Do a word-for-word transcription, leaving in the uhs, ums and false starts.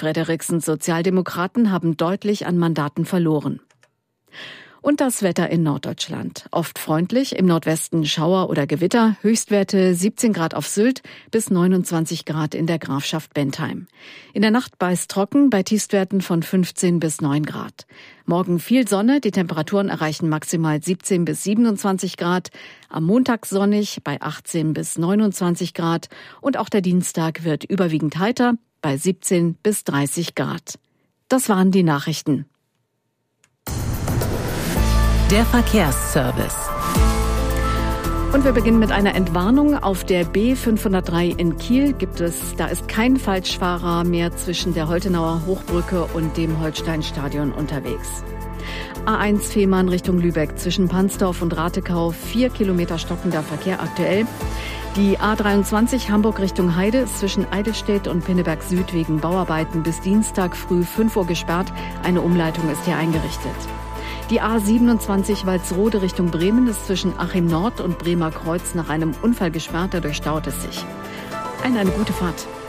Frederiksens Sozialdemokraten haben deutlich an Mandaten verloren. Und das Wetter in Norddeutschland. Oft freundlich, im Nordwesten Schauer oder Gewitter, Höchstwerte siebzehn Grad auf Sylt bis neunundzwanzig Grad in der Grafschaft Bentheim. In der Nacht beißt trocken bei Tiefstwerten von fünfzehn bis neun Grad. Morgen viel Sonne, die Temperaturen erreichen maximal siebzehn bis siebenundzwanzig Grad. Am Montag sonnig bei achtzehn bis neunundzwanzig Grad. Und auch der Dienstag wird überwiegend heiter bei siebzehn bis dreißig Grad. Das waren die Nachrichten. Der Verkehrsservice. Und wir beginnen mit einer Entwarnung. Auf der B fünfhundertdrei in Kiel gibt es, da ist kein Falschfahrer mehr zwischen der Holtenauer Hochbrücke und dem Holsteinstadion unterwegs. A eins Fehmarn Richtung Lübeck zwischen Pansdorf und Ratekau, vier Kilometer stockender Verkehr aktuell. Die A dreiundzwanzig Hamburg Richtung Heide ist zwischen Eidelstedt und Pinneberg Süd wegen Bauarbeiten bis Dienstag früh fünf Uhr gesperrt. Eine Umleitung ist hier eingerichtet. Die A siebenundzwanzig Walsrode Richtung Bremen ist zwischen Achim Nord und Bremer Kreuz nach einem Unfall gesperrt, dadurch staut es sich. Eine, eine gute Fahrt.